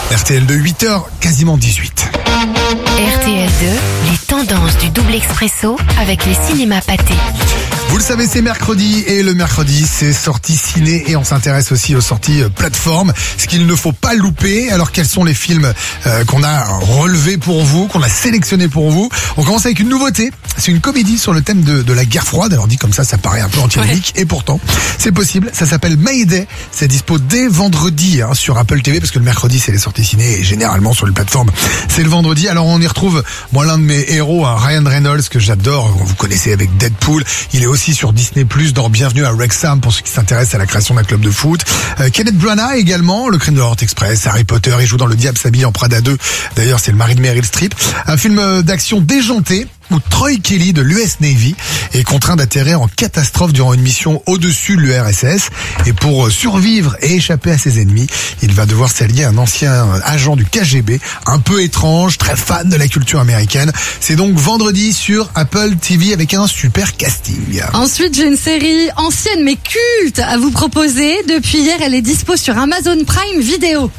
RTL de 8h, quasiment 18. RTL 2, les tendances du double expresso avec les cinémas pâtés. Vous le savez, c'est mercredi et le mercredi, c'est sorties ciné et on s'intéresse aussi aux sorties plateformes, ce qu'il ne faut pas louper. Alors quels sont les films qu'on a relevés pour vous, qu'on a sélectionnés pour vous? On commence avec une nouveauté. C'est une comédie sur le thème de la guerre froide. Alors dit comme ça paraît un peu anti-ironique et pourtant c'est possible. Ça s'appelle Mayday. C'est dispo dès vendredi sur Apple TV parce que le mercredi c'est les sorties ciné et généralement sur les plateformes c'est le vendredi. Alors on y retrouve moi l'un de mes héros, Ryan Reynolds que j'adore. Vous connaissez avec Deadpool. Il est aussi sur Disney+ dans Bienvenue à Wrexham pour ceux qui s'intéressent à la création d'un club de foot. Kenneth Branagh également, Le Crime de l'Orient Express, Harry Potter. Il joue dans Le Diable s'habille en Prada 2. D'ailleurs c'est le mari de Meryl Streep. Un film d'action déjanté où Troy Kelly de l'US Navy est contraint d'atterrir en catastrophe durant une mission au-dessus de l'URSS. Et pour survivre et échapper à ses ennemis, il va devoir s'allier à un ancien agent du KGB, un peu étrange, très fan de la culture américaine. C'est donc vendredi sur Apple TV avec un super casting. Ensuite, j'ai une série ancienne mais culte à vous proposer. Depuis hier, elle est dispo sur Amazon Prime Video.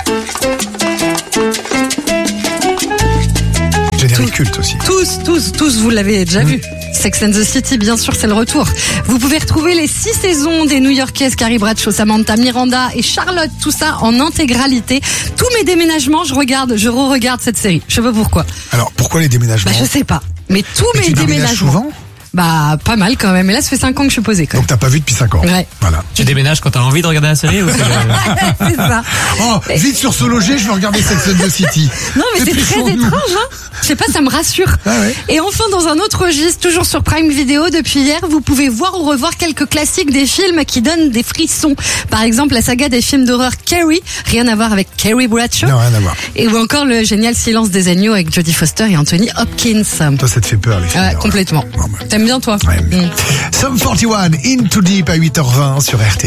Générique culte aussi. Tous, vous l'avez déjà vu. Sex and the City, bien sûr, c'est le retour. Vous pouvez retrouver les 6 saisons des New-Yorkaises Carrie Bradshaw, Samantha Miranda et Charlotte, tout ça en intégralité. Tous mes déménagements, je re-regarde cette série. Je sais pas pourquoi. Alors, pourquoi les déménagements? Je sais pas. Mais tous mes déménagements. Souvent? Pas mal quand même. Et là, ça fait 5 ans que je suis posée quand même. Donc t'as pas vu depuis 5 ans. Ouais. Voilà. Tu déménages quand t'as envie de regarder la série ou c'est ça. Oh, vite sur ce loger, je vais regarder Sex and the City. Non, mais c'est très étrange, Je sais pas, ça me rassure. Ah ouais. Et enfin, dans un autre registre, toujours sur Prime Video, depuis hier, vous pouvez voir ou revoir quelques classiques des films qui donnent des frissons. Par exemple, la saga des films d'horreur Carrie, rien à voir avec Carrie Bradshaw. Non, rien à voir. Et ou encore le génial Silence des agneaux avec Jodie Foster et Anthony Hopkins. Toi, ça te fait peur, les films d'horreur. Complètement. Bon, bah. T'aimes bien, toi? Ouais, Sum 41, Into Deep à 8h20 sur RTL.